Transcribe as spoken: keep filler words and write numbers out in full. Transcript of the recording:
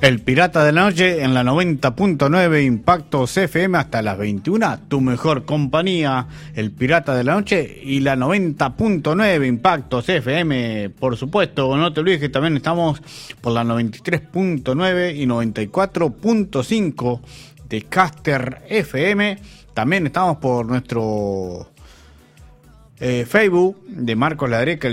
El Pirata de la Noche en la noventa punto nueve Impactos F M hasta las veintiuna, tu mejor compañía, El Pirata de la Noche y la noventa punto nueve Impactos F M, por supuesto, no te olvides que también estamos por la noventa y tres punto nueve y noventa y cuatro punto cinco de Caster F M, también estamos por nuestro eh, Facebook de Marcos Ladreca,